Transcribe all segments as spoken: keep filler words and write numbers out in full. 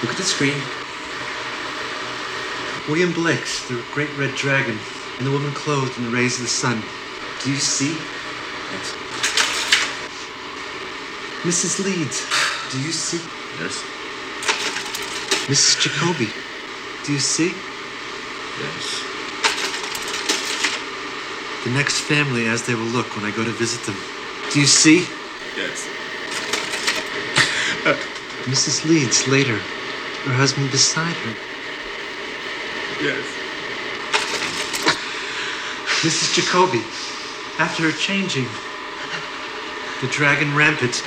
Look at the screen. William Blake's The Great Red Dragon, and the woman clothed in the rays of the sun. Do you see? Yes. Missus Leeds, do you see? Yes. Missus Jacoby, do you see? Yes. The next family as they will look when I go to visit them. Do you see? Yes. Missus Leeds later, her husband beside her. Yes. Missus Jacoby, after her changing, the dragon rampant.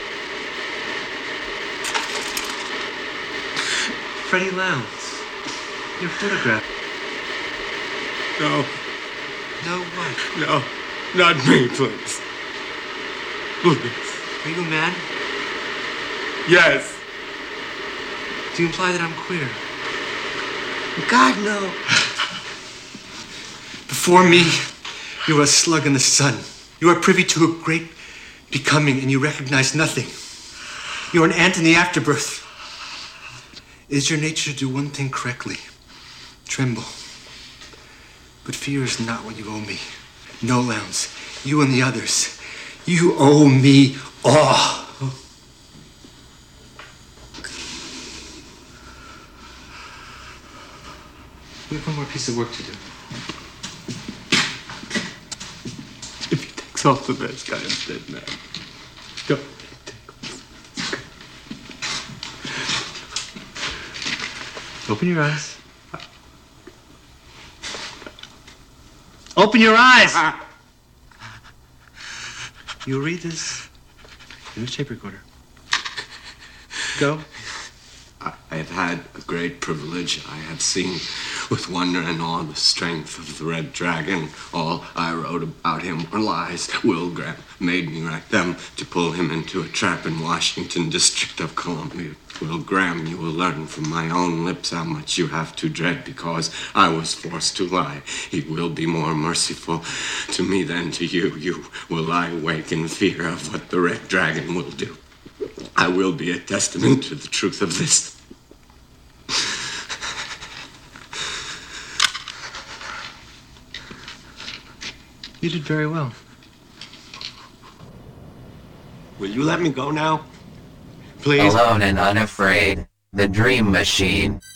Freddie Lowndes, your photograph. No. No what? No. Not me, please. Please. Are you a man? Yes. Do you imply that I'm queer? God, no. Before me, you are a slug in the sun. You are privy to a great becoming, and you recognize nothing. You are an ant in the afterbirth. It is your nature to do one thing correctly. Tremble. But fear is not what you owe me. No, Lowndes. You and the others. You owe me awe. We have one more piece of work to do. If he takes off the mask, I am dead now. Go. Open your eyes. Open your eyes! You'll read this in the tape recorder. Go. I have had a great privilege. I have seen with wonder and awe the strength of the Red Dragon. All I wrote about him were lies. Will Graham made me write them to pull him into a trap in Washington, District of Columbia. Will Graham, you will learn from my own lips how much you have to dread because I was forced to lie. He will be more merciful to me than to you. You will lie awake in fear of what the Red Dragon will do. I will be a testament to the truth of this. You did very well. Will you let me go now? Please? Alone and Unafraid, The Dream Machine.